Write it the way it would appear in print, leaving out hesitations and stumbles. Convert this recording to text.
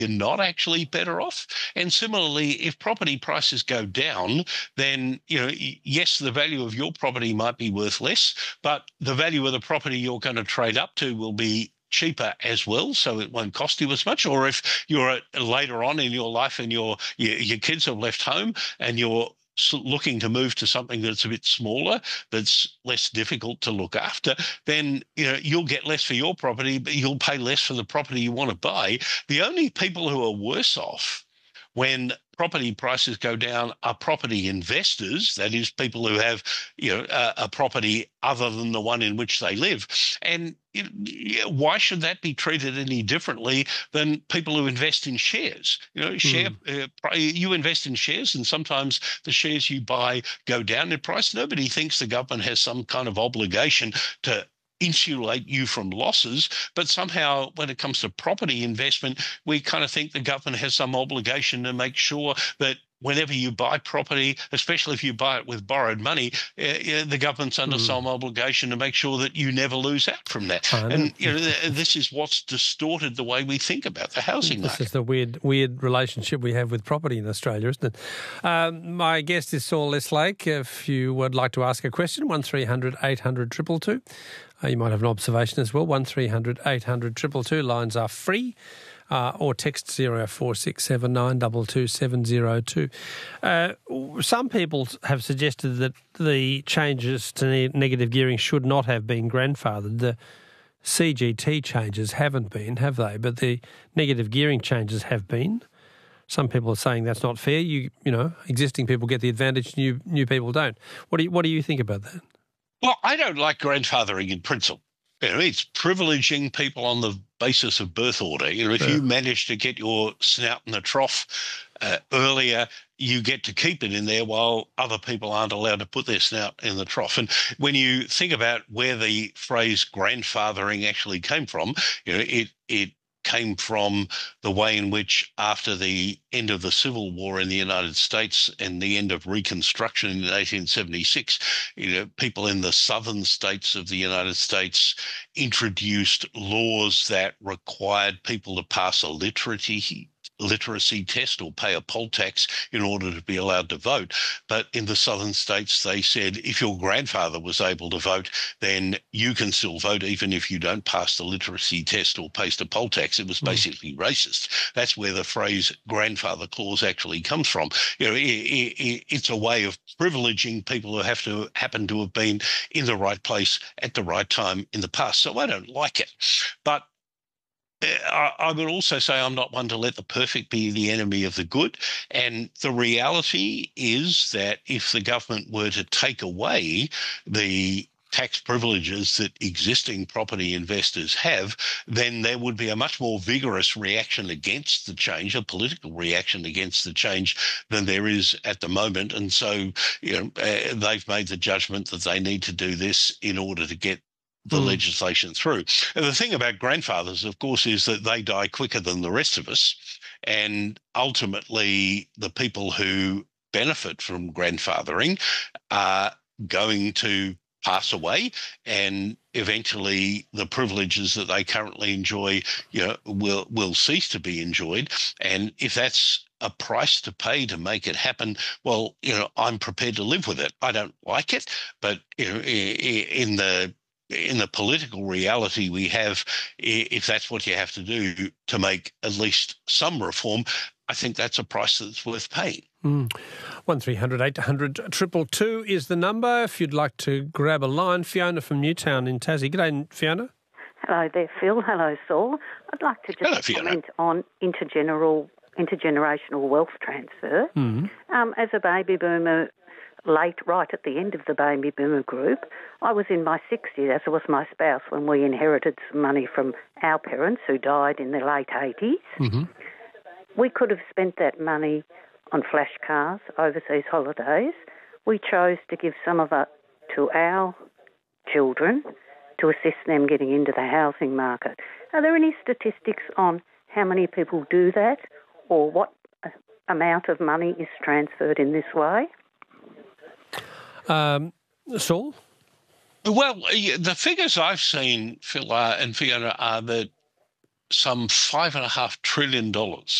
you're not actually better off. And similarly, if property prices go down, then, yes, the value of your property might be worth less, but the value of the property you're going to trade up to will be cheaper as well, so it won't cost you as much. Or if you're later on in your life and your kids have left home and you're looking to move to something that's a bit smaller, that's less difficult to look after, then you'll get less for your property, but you'll pay less for the property you want to buy. The only people who are worse off when property prices go down are property investors, that is, people who have a property other than the one in which they live. And why should that be treated any differently than people who invest in shares? You invest in shares, and sometimes the shares you buy go down in price. Nobody thinks the government has some kind of obligation to insulate you from losses, but somehow when it comes to property investment, we kind of think the government has some obligation to make sure that whenever you buy property, especially if you buy it with borrowed money, the government's under some obligation to make sure that you never lose out from that. And this is what's distorted the way we think about the housing market. This is the weird relationship we have with property in Australia, isn't it? My guest is Saul Eslake. If you would like to ask a question, 1300 800 222. You might have an observation as well, 1300 800 222. Lines are free. Or text 0467 702. Some people have suggested that the changes to negative gearing should not have been grandfathered. The CGT changes haven't been, have they? But the negative gearing changes have been. Some people are saying that's not fair. Existing people get the advantage, new people don't. What do you think about that? Well, I don't like grandfathering in principle. It's privileging people on the basis of birth order. If you manage to get your snout in the trough earlier, you get to keep it in there while other people aren't allowed to put their snout in the trough. And when you think about where the phrase grandfathering actually came from, it came from the way in which, after the end of the Civil War in the United States and the end of Reconstruction in 1876, people in the southern states of the United States introduced laws that required people to pass a literacy test or pay a poll tax in order to be allowed to vote. But in the southern states, they said if your grandfather was able to vote, then you can still vote even if you don't pass the literacy test or pay the poll tax. It was basically racist. That's where the phrase grandfather clause actually comes from. It's a way of privileging people who happen to have been in the right place at the right time in the past. So I don't like it. But I would also say I'm not one to let the perfect be the enemy of the good. And the reality is that if the government were to take away the tax privileges that existing property investors have, then there would be a much more vigorous reaction against the change, a political reaction against the change, than there is at the moment. And so, they've made the judgment that they need to do this in order to get the legislation through. And the thing about grandfathers, of course, is that they die quicker than the rest of us. And ultimately, the people who benefit from grandfathering are going to pass away, and eventually the privileges that they currently enjoy, will cease to be enjoyed. And if that's a price to pay to make it happen, well, I'm prepared to live with it. I don't like it, but in the political reality we have, if that's what you have to do to make at least some reform, I think that's a price that's worth paying. 1300 800 222 is the number if you'd like to grab a line. Fiona from Newtown in Tassie. G'day, Fiona. Hello there, Phil. Hello, Saul. I'd like to just comment on intergenerational wealth transfer. As a baby boomer, right at the end of the baby boomer group, I was in my 60s, as was my spouse, when we inherited some money from our parents who died in the late 80s. We could have spent that money on flash cars, overseas holidays. We chose to give some of it to our children to assist them getting into the housing market. Are there any statistics on how many people do that, or what amount of money is transferred in this way? Saul? Well, the figures I've seen, Phil and Fiona, are that some $5.5 trillion